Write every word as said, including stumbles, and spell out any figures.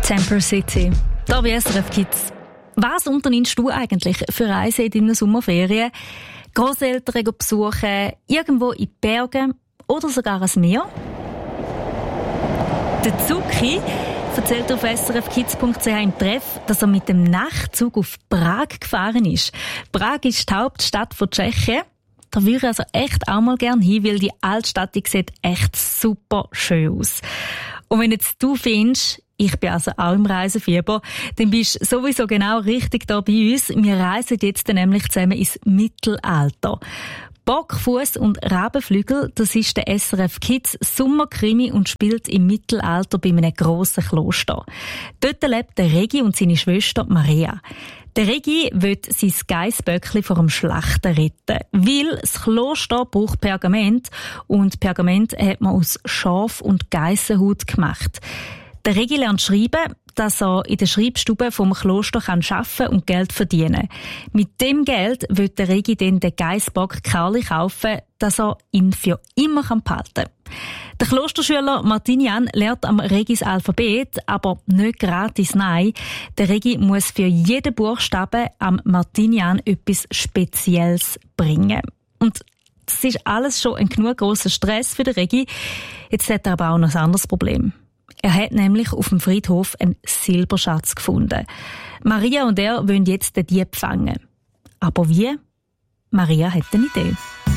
Temper City, da bei S R F Kids. Was unternimmst du eigentlich für Reisen in deinen Sommerferien? Grosseltern besuchen, irgendwo in die Berge oder sogar ein Meer? Der Zucchi erzählt auf s r f kids punkt c h im Treff, dass er mit dem Nachtzug auf Prag gefahren ist. Prag ist die Hauptstadt von Tschechien. Da würde ich also echt auch mal gerne hin, weil die Altstadt, die sieht echt super schön aus. Und wenn jetzt du findest, ich bin also auch im Reisefieber, dann bist du sowieso genau richtig da bei uns. Wir reisen jetzt nämlich zusammen ins Mittelalter. Bockfuss und Rabenflügel, das ist der S R F Kids Sommerkrimi und spielt im Mittelalter bei einem grossen Kloster. Dort lebt der Regi und seine Schwester Maria. Der Regi will sein Geissböckli vor dem Schlachten retten, weil das Kloster braucht Pergament und Pergament hat man aus Schaf- und Geissenhaut gemacht. Der Regi lernt schreiben, dass er in der Schreibstube vom Kloster arbeiten kann und Geld verdienen. Mit dem Geld will der Regi dann den Geissbock Karli kaufen, dass er ihn für immer behalten kann. Der Klosterschüler Martinian lernt am Regis Alphabet, aber nicht gratis, nein. Der Regi muss für jeden Buchstaben am Martinian etwas Spezielles bringen. Und das ist alles schon ein genug grosser Stress für den Regi. Jetzt hat er aber auch noch ein anderes Problem. Er hat nämlich auf dem Friedhof einen Silberschatz gefunden. Maria und er wollen jetzt den Dieb fangen. Aber wie? Maria hat eine Idee.